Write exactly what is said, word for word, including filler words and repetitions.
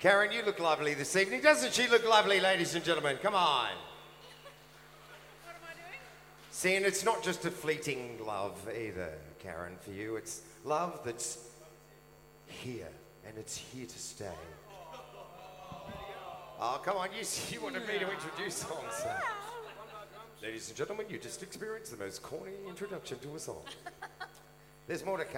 Karen, you look lovely this evening. Doesn't she look lovely, ladies and gentlemen? Come on. What am I doing? See, and it's not just a fleeting love either, Karen, for you. It's love that's here, and it's here to stay. Oh, come on, you, you wanted me to introduce songs. So. Ladies and gentlemen, you just experienced the most corny introduction to a song. There's more to come.